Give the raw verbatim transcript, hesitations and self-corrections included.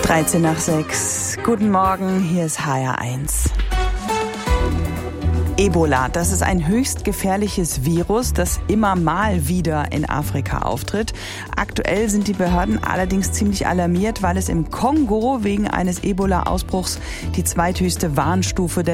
dreizehn nach sechs. Guten Morgen, hier ist H R eins. Ebola, das ist ein höchst gefährliches Virus, das immer mal wieder in Afrika auftritt. Aktuell sind die Behörden allerdings ziemlich alarmiert, weil es im Kongo wegen eines Ebola-Ausbruchs die zweithöchste Warnstufe der